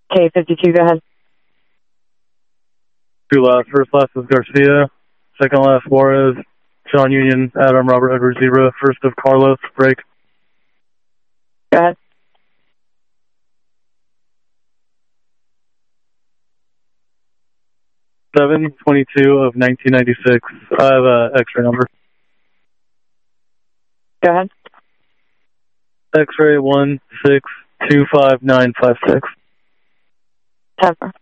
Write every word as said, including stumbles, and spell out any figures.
K fifty-two, go ahead. Two last. First last is Garcia. Second last, Juarez. Sean Union, Adam, Robert, Edward, Zebra. First of Carlos, break. Go ahead. seven twenty-two of nineteen ninety-six. I have an X-ray number. Go ahead. X-ray one six two five nine five six. Temper.